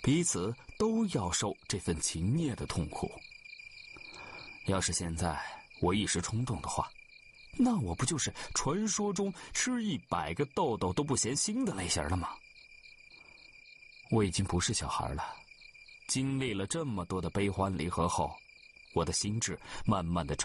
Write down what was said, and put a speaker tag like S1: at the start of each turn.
S1: 彼此都要受这份情孽的痛苦。要是现在我一时冲动的话，那我不就是传说中吃100个豆豆都不嫌腥的类型了吗？我已经不是小孩了，经历了这么多的悲欢离合后，我的心智慢慢的